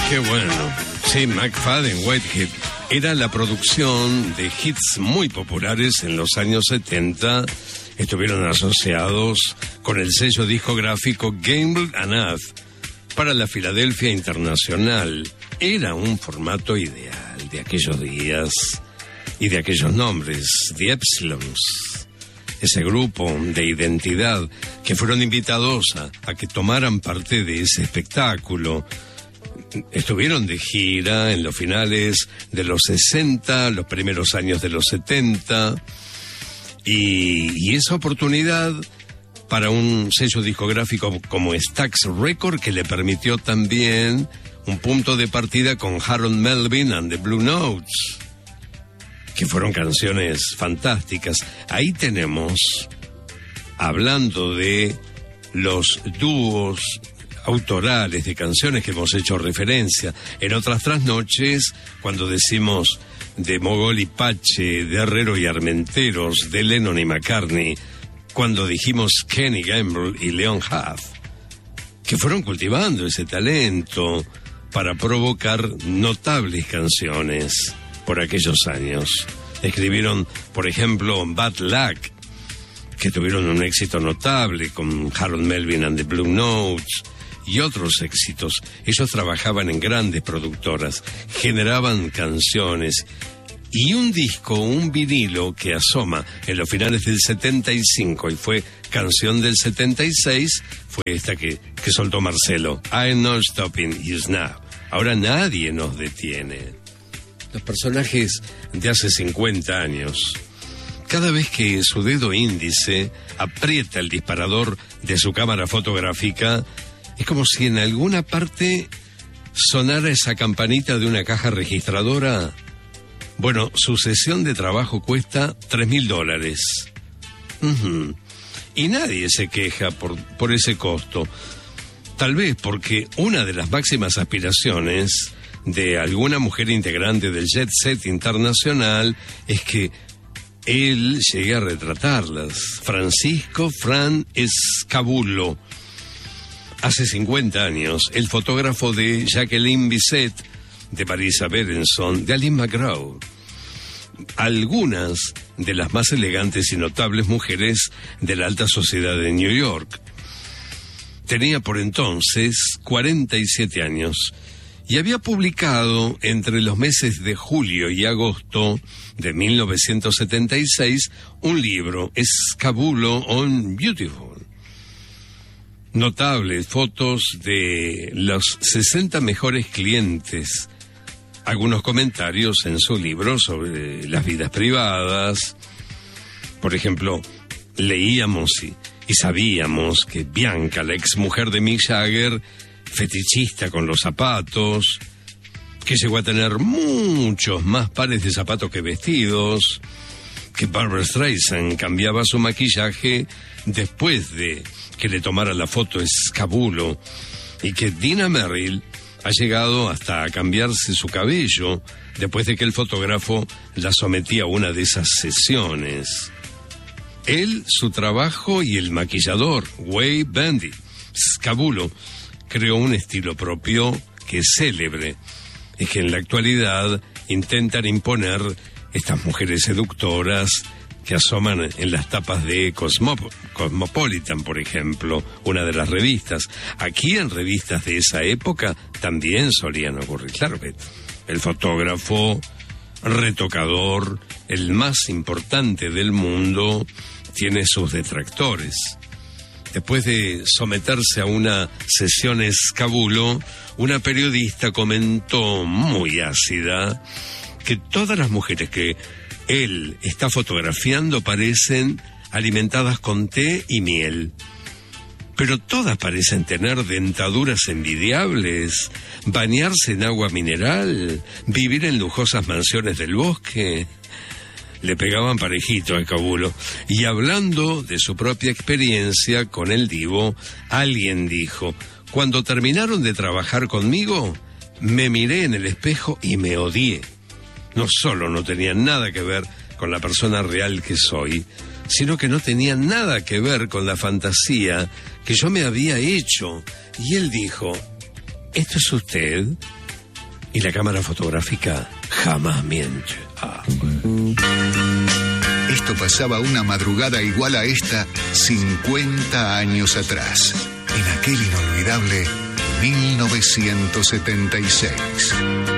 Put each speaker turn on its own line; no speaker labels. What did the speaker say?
Qué bueno. Sí, McFadden Whitehead era la producción de hits muy populares en los años 70. Estuvieron asociados con el sello discográfico Gamble & Nath para la Filadelfia Internacional. Era un formato ideal de aquellos días y de aquellos nombres, The Epsilons, ese grupo de identidad que fueron invitados a que tomaran parte de ese espectáculo. Estuvieron de gira en los finales de los 60, los primeros años de los 70, y esa oportunidad para un sello discográfico como Stax Records, que le permitió también un punto de partida con Harold Melvin and the Blue Notes, que fueron canciones fantásticas. Ahí tenemos, hablando de los dúos autorales de canciones que hemos hecho referencia en otras trasnoches, cuando decimos de Mogol y Pache, de Herrero y Armenteros, de Lennon y McCartney, cuando dijimos Kenny Gamble y Leon Huff, que fueron cultivando ese talento para provocar notables canciones por aquellos años. Escribieron, por ejemplo, Bad Luck, que tuvieron un éxito notable con Harold Melvin and the Blue Notes, y otros éxitos. Ellos trabajaban en grandes productoras, generaban canciones, y un disco, un vinilo que asoma en los finales del 75 y fue canción del 76, fue esta que soltó Marcelo, I'm Not Stopping You Now. Ahora nadie nos detiene. Los personajes de hace 50 años, cada vez que su dedo índice aprieta el disparador de su cámara fotográfica, es como si en alguna parte sonara esa campanita de una caja registradora. Bueno, su sesión de trabajo cuesta $3,000. Y nadie se queja por ese costo. Tal vez porque una de las máximas aspiraciones de alguna mujer integrante del jet set internacional es que él llegue a retratarlas. Francisco Fran Escabulo. Hace 50 años, el fotógrafo de Jacqueline Bisset, de Marisa Berenson, de Alice McGraw, algunas de las más elegantes y notables mujeres de la alta sociedad de New York. Tenía por entonces 47 años y había publicado entre los meses de julio y agosto de 1976 un libro, Escabulo on Beautiful. Notables fotos de los 60 mejores clientes, algunos comentarios en su libro sobre las vidas privadas. Por ejemplo, leíamos y sabíamos que Bianca, la exmujer de Mick Jagger, fetichista con los zapatos, que llegó a tener muchos más pares de zapatos que vestidos, que Barbra Streisand cambiaba su maquillaje después de que le tomara la foto Escabulo, y que Dina Merrill ha llegado hasta a cambiarse su cabello después de que el fotógrafo la sometía a una de esas sesiones. Él, su trabajo y el maquillador, Wade Bundy. Escabulo creó un estilo propio que es célebre, y que en la actualidad intentan imponer estas mujeres seductoras que asoman en las tapas de Cosmopolitan, por ejemplo, una de las revistas. Aquí en revistas de esa época también solían ocurrir. Claro que el fotógrafo, retocador, el más importante del mundo, tiene sus detractores. Después de someterse a una sesión Escabulo, una periodista comentó muy ácida que todas las mujeres que él está fotografiando parecen alimentadas con té y miel, pero todas parecen tener dentaduras envidiables, bañarse en agua mineral, vivir en lujosas mansiones del bosque. Le pegaban parejito a Escabulo. Y hablando de su propia experiencia con el divo, alguien dijo: cuando terminaron de trabajar conmigo, me miré en el espejo y me odié. No solo no tenía nada que ver con la persona real que soy, sino que no tenía nada que ver con la fantasía que yo me había hecho. Y él dijo: ¿esto es usted? Y la cámara fotográfica jamás miente.
Esto pasaba una madrugada igual a esta 50 años atrás, en aquel inolvidable 1976.